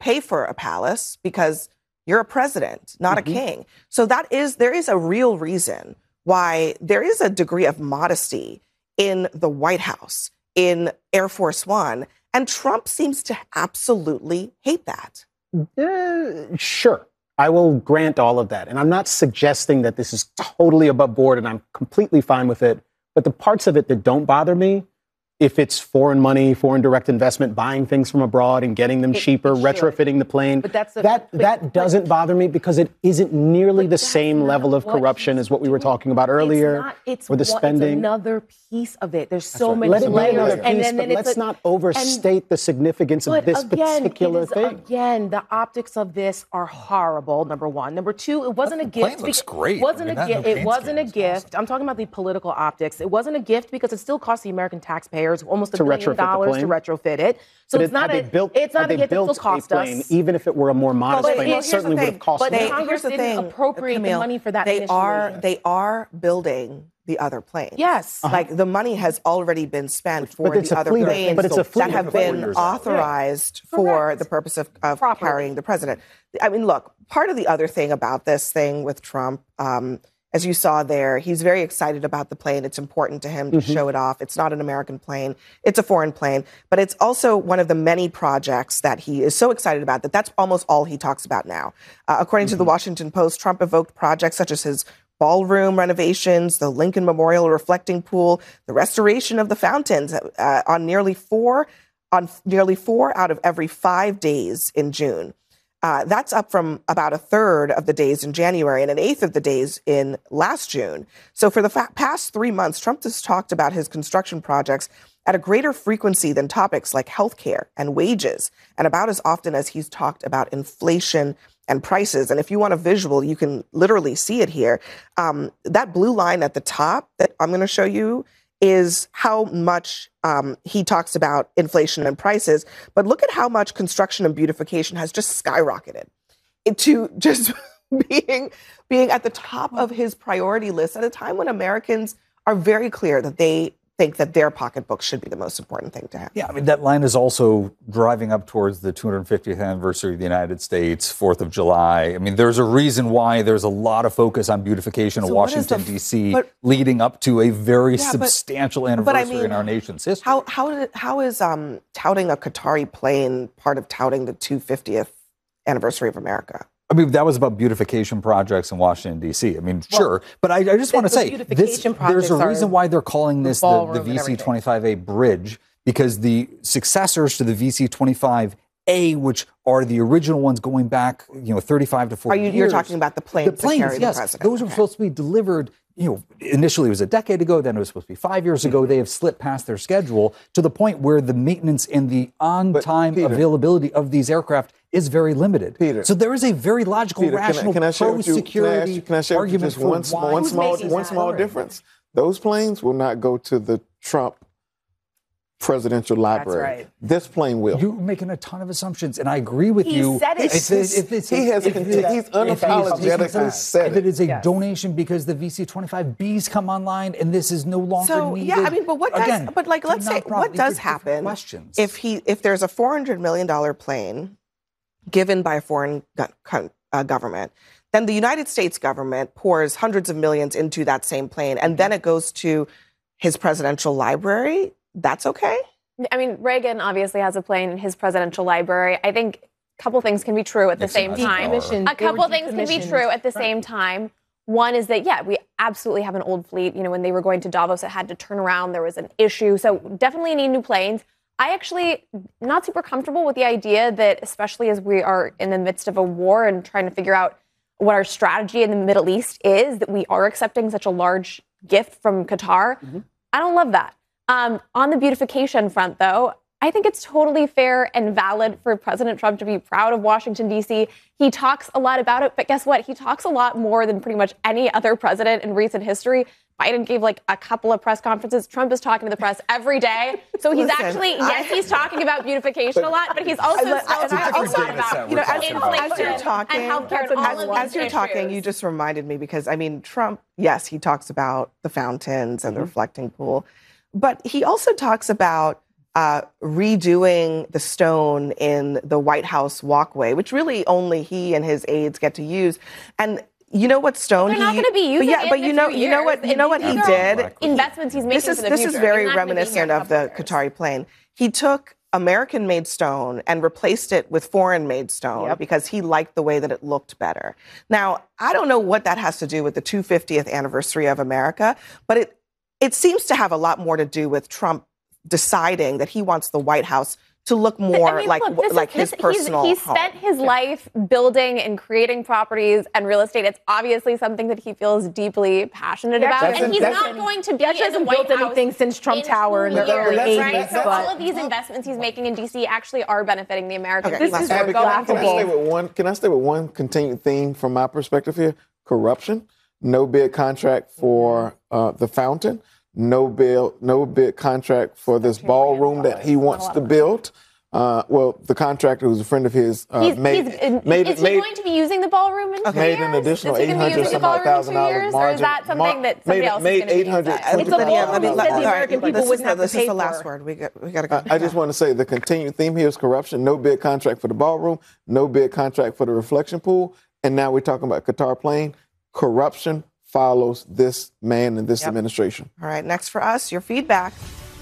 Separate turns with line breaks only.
pay for a palace because you're a president, not a king. So there is a real reason why there is a degree of modesty in the White House, in Air Force One, and Trump seems to absolutely hate that.
Sure. I will grant all of that. And I'm not suggesting that this is totally above board and I'm completely fine with it. But the parts of it that don't bother me, if it's foreign money, foreign direct investment, buying things from abroad and getting them cheaper, retrofitting the plane, that doesn't bother me because it isn't nearly the same level of corruption as what we were talking about earlier. Or the spending.
It's another piece of it. There's so many layers.
But let's not overstate the significance of this particular thing.
Again, the optics of this are horrible, number one. Number two, it wasn't a gift.
The plane looks great.
It wasn't a gift. I'm talking about the political optics. It wasn't a gift because it still cost the American taxpayers almost $1 billion to retrofit it. So it's not a gift. It still cost us.
Even if it were a more modest plane, it certainly would have cost more.
But Congress didn't appropriate the money for that initially.
They are building the other planes.
Yes.
Like the money has already been spent for the other planes that have been authorized for the purpose of carrying the president. I mean, look, part of the other thing about this thing with Trump, as you saw there, he's very excited about the plane. It's important to him to show it off. It's not an American plane. It's a foreign plane. But it's also one of the many projects that he is so excited about that that's almost all he talks about now. According to the Washington Post, Trump evoked projects such as his ballroom renovations, the Lincoln Memorial reflecting pool, the restoration of the fountains on nearly four out of every 5 days in June. That's up from about a third of the days in January and an eighth of the days in last June. So for the past 3 months, Trump has talked about his construction projects at a greater frequency than topics like healthcare and wages, and about as often as he's talked about inflation and prices. And if you want a visual, you can literally see it here. That blue line at the top that I'm going to show you is how much he talks about inflation and prices. But look at how much construction and beautification has just skyrocketed into just being at the top of his priority list at a time when Americans are very clear that they think that their pocketbook should be the most important thing to have.
Yeah, I mean, that line is also driving up towards the 250th anniversary of the United States, 4th of July. I mean, there's a reason why there's a lot of focus on beautification of Washington, D.C., leading up to a very substantial anniversary in our nation's history.
How is touting a Qatari plane part of touting the 250th anniversary of America?
I mean, that was about beautification projects in Washington, D.C. I mean, sure. But I just want to say, there's a reason why they're calling this the VC-25A bridge, because the successors to the VC-25A, which are the original ones going back, 35 to 40 years.
You're talking about the planes that carry the president.
Those were supposed to be delivered, initially it was a decade ago, then it was supposed to be 5 years ago. They have slipped past their schedule to the point where the maintenance and the on-time availability of these aircraft is very limited. So there is a very logical, rational, pro-security argument for
one small difference. Those planes will not go to the Trump presidential library.
That's right.
This plane will.
You're making a ton of assumptions, and I agree with you.
He said it.
He's unapologetically said
it is a donation because the VC-25Bs come online, and this is no longer needed.
Yeah, I mean, but what does? But like, let's say, what does happen if there's a $400 million plane given by a foreign government, then the United States government pours hundreds of millions into that same plane, and then it goes to his presidential library? That's okay?
I mean, Reagan obviously has a plane in his presidential library. I think a couple things can be true at the same time. A couple things can be true at the same time. One is that, we absolutely have an old fleet. When they were going to Davos, it had to turn around. There was an issue. So definitely need new planes. I actually not super comfortable with the idea that, especially as we are in the midst of a war and trying to figure out what our strategy in the Middle East is, that we are accepting such a large gift from Qatar. I don't love that. On the beautification front, though, I think it's totally fair and valid for President Trump to be proud of Washington, D.C. He talks a lot about it, but guess what? He talks a lot more than pretty much any other president in recent history. Biden gave a couple of press conferences. Trump is talking to the press every day. So he's he's talking about beautification a lot, but he's also talking about inflation and healthcare.
As you're talking, you just reminded me because, Trump, yes, he talks about the fountains and the reflecting pool, but he also talks about redoing the stone in the White House walkway, which really only he and his aides get to use. And you know what stone
They're not going to be using it.
But you know what he did.
Investments he's making for the future.
This is very reminiscent of the Qatari plane. He took American-made stone and replaced it with foreign-made stone because he liked the way that it looked better. Now, I don't know what that has to do with the 250th anniversary of America, but it seems to have a lot more to do with Trump deciding that he wants the White House to look more his personal
He spent his life building and creating properties and real estate. It's obviously something that he feels deeply passionate about. And he's not going to be in the White House
anything since Trump Tower in the early 80s.
So all of these investments he's making in D.C. actually are benefiting the American
people.
This is
laughable. Can I stay with one continued theme from my perspective here? Corruption. No bid contract for the fountain. No bid contract for this ballroom that he wants to build. The contractor, who's a friend of his,
is he going to be using the ballroom in 2 years?
Made an additional $800,000 margin.
Or is that something that somebody else is going to use?
It's a ballroom that the American people wouldn't have to pay for.
This is the last word. We got to go.
I just want to say the continued theme here is corruption. No bid contract for the ballroom. No bid contract for the reflection pool. And now we're talking about Qatar plane. Corruption follows this man and this administration.
All right, next for us, your feedback.